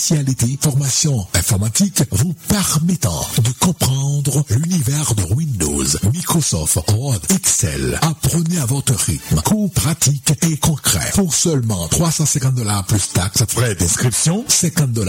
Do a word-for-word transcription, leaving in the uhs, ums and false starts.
spécialité formation informatique vous permettant de comprendre l'univers de Windows, Microsoft, Word, Excel. Apprenez à votre rythme, cours pratiques et concrets pour seulement trois cent cinquante dollars plus taxes, frais d'inscription, cinquante dollars